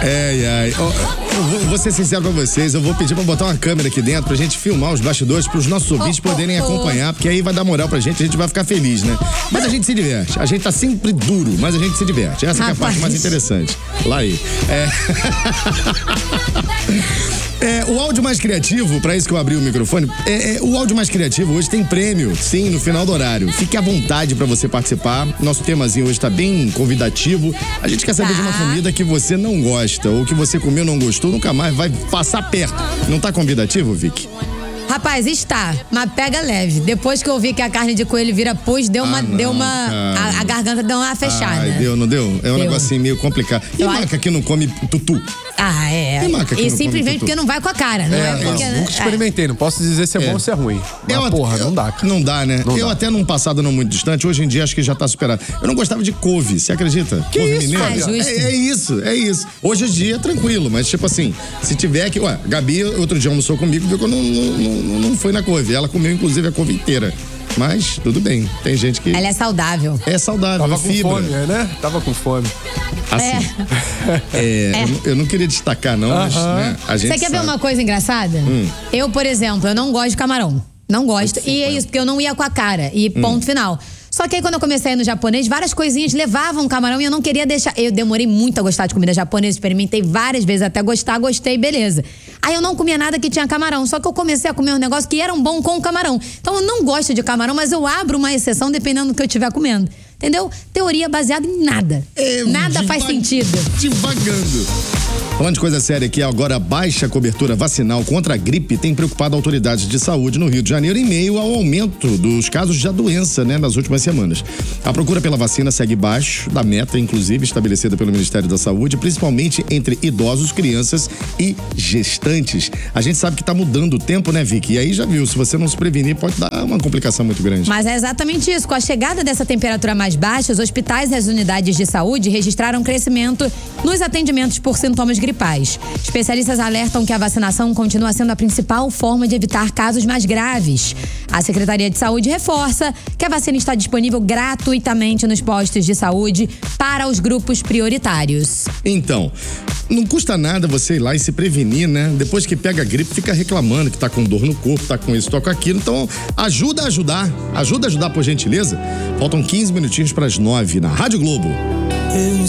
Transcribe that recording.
Eu vou ser sincero pra vocês, eu vou pedir pra botar uma câmera aqui dentro pra gente filmar os bastidores pros nossos ouvintes poderem acompanhar, porque aí vai dar moral pra gente, a gente vai ficar feliz, né? Mas a gente se diverte, a gente tá sempre duro, mas a gente se diverte, essa que é a parte mais interessante. Lá aí. O áudio mais criativo, pra isso que eu abri o microfone, o áudio mais criativo hoje tem prêmio, sim, no final do horário. Fique à vontade pra você participar. Nosso temazinho hoje tá bem convidativo. A gente quer saber de uma comida que você não gosta, ou que você comeu não gostou, nunca mais vai passar perto. Não tá convidativo, Vicky? Rapaz, está, mas pega leve. Depois que eu vi que a carne de coelho vira pus, a garganta deu uma fechada. Ai, não deu? É um negocinho meio complicado. E maca que não come tutu? Tem maca que não simplesmente porque não vai com a cara, não é porque... Nunca experimentei, não posso dizer se é bom ou se é ruim. Mas, não dá, cara. Não dá, né? Eu até num passado não muito distante, hoje em dia acho que já tá superado. Eu não gostava de couve, você acredita? Que couve isso, mineira. É isso. Hoje em dia é tranquilo, mas tipo assim, se tiver que... a Gabi outro dia almoçou comigo, viu que eu não foi na couve. Ela comeu inclusive a couve inteira. Mas tudo bem, tem gente que... Ela é saudável. É saudável, Tava fibra. com fome, né? Tava com fome. Assim, eu não queria destacar não, mas né, a gente Você quer ver uma coisa engraçada? Eu, por exemplo, eu não gosto de camarão. Não gosto. E é isso, porque eu não ia com a cara. E ponto final. Só que aí quando eu comecei a ir no japonês, várias coisinhas levavam camarão e eu não queria deixar. Eu demorei muito a gostar de comida japonesa, experimentei várias vezes até gostar, gostei, beleza. Aí eu não comia nada que tinha camarão, só que eu comecei a comer um negócio que eram bom com camarão. Então eu não gosto de camarão, mas eu abro uma exceção dependendo do que eu estiver comendo. Entendeu? Teoria baseada em nada. Nada faz sentido. Divagando. Falando de coisa séria aqui, agora a baixa cobertura vacinal contra a gripe tem preocupado autoridades de saúde no Rio de Janeiro em meio ao aumento dos casos da doença, né, nas últimas semanas. A procura pela vacina segue baixo da meta, inclusive, estabelecida pelo Ministério da Saúde, principalmente entre idosos, crianças e gestantes. A gente sabe que tá mudando o tempo, né, Vicky? E aí já viu, se você não se prevenir, pode dar uma complicação muito grande. Mas é exatamente isso. Com a chegada dessa temperatura mais baixa, os hospitais e as unidades de saúde registraram crescimento nos atendimentos por sintomas gripais. Especialistas alertam que a vacinação continua sendo a principal forma de evitar casos mais graves. A Secretaria de Saúde reforça que a vacina está disponível gratuitamente nos postos de saúde para os grupos prioritários. Então, não custa nada você ir lá e se prevenir, né? Depois que pega a gripe, fica reclamando que tá com dor no corpo, tá com isso, tá com aquilo. Então, ajuda a ajudar, por gentileza. Faltam 15 minutinhos para as 9 na Rádio Globo.